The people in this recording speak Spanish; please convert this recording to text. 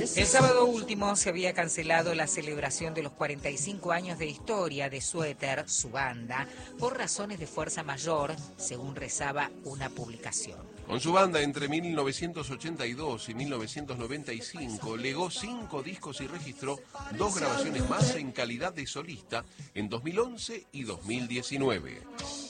El sábado último se había cancelado la celebración de los 45 años de historia de Suéter, su banda, por razones de fuerza mayor, según rezaba una publicación. Con su banda entre 1982 y 1995 legó 5 discos y registró 2 grabaciones más en calidad de solista en 2011 y 2019.